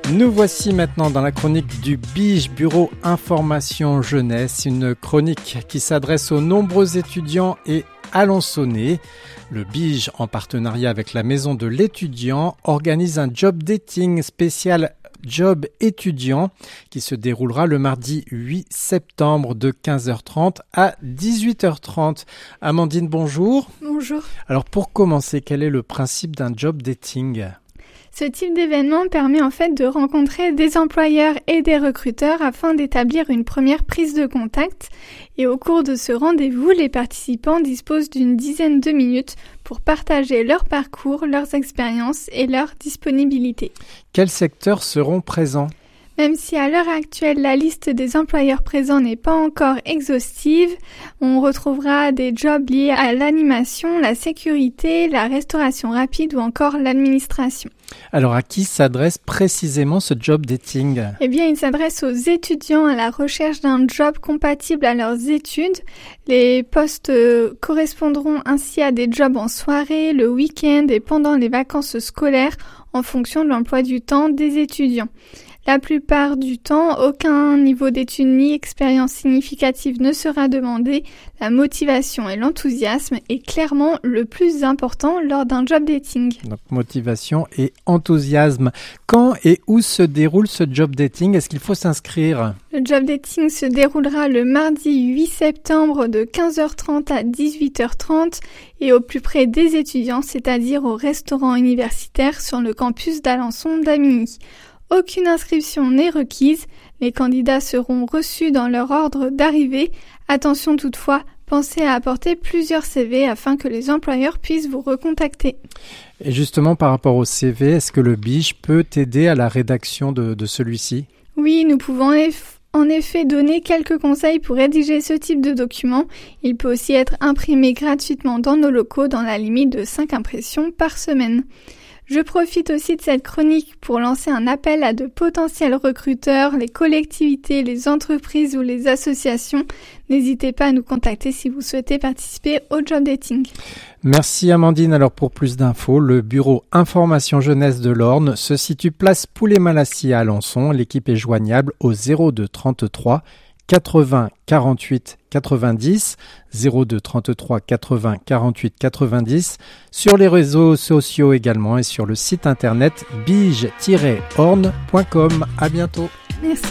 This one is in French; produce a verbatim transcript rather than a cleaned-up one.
Nous voici maintenant dans la chronique du BIGE, Bureau Information Jeunesse, une chronique qui s'adresse aux nombreux étudiants et alençonnais. Le BIGE, en partenariat avec la Maison de l'étudiant, organise un job dating spécial Job étudiant qui se déroulera le mardi huit septembre de quinze heures trente à dix-huit heures trente. Amandine, bonjour. Bonjour. Alors pour commencer, quel est le principe d'un job dating ? Ce type d'événement permet en fait de rencontrer des employeurs et des recruteurs afin d'établir une première prise de contact. Et au cours de ce rendez-vous, les participants disposent d'une dizaine de minutes pour partager leur parcours, leurs expériences et leur disponibilité. Quels secteurs seront présents ? Même si à l'heure actuelle, la liste des employeurs présents n'est pas encore exhaustive, on retrouvera des jobs liés à l'animation, la sécurité, la restauration rapide ou encore l'administration. Alors à qui s'adresse précisément ce job dating ? Eh bien, il s'adresse aux étudiants à la recherche d'un job compatible à leurs études. Les postes euh, correspondront ainsi à des jobs en soirée, le week-end et pendant les vacances scolaires en fonction de l'emploi du temps des étudiants. La plupart du temps, aucun niveau d'études ni expérience significative ne sera demandé. La motivation et l'enthousiasme est clairement le plus important lors d'un job dating. Donc motivation et enthousiasme. Quand et où se déroule ce job dating ? Est-ce qu'il faut s'inscrire ? Le job dating se déroulera le mardi huit septembre de quinze heures trente à dix-huit heures trente et au plus près des étudiants, c'est-à-dire au restaurant universitaire sur le campus d'Alençon d'Amigny. Aucune inscription n'est requise, les candidats seront reçus dans leur ordre d'arrivée. Attention toutefois, pensez à apporter plusieurs C V afin que les employeurs puissent vous recontacter. Et justement par rapport au C V, est-ce que le BIGE peut aider à la rédaction de, de celui-ci ? Oui, nous pouvons en effet donner quelques conseils pour rédiger ce type de document. Il peut aussi être imprimé gratuitement dans nos locaux dans la limite de cinq impressions par semaine. Je profite aussi de cette chronique pour lancer un appel à de potentiels recruteurs, les collectivités, les entreprises ou les associations. N'hésitez pas à nous contacter si vous souhaitez participer au job dating. Merci Amandine. Alors pour plus d'infos, le bureau Information Jeunesse de l'Orne se situe place Poulet-Malassis à Alençon. L'équipe est joignable au zéro deux trente-trois quatre-vingts quarante-huit quatre-vingt-dix, zéro deux trente-trois quatre-vingts quarante-huit quatre-vingt-dix, sur les réseaux sociaux également et sur le site internet bige tiret orne point com. À bientôt. Merci.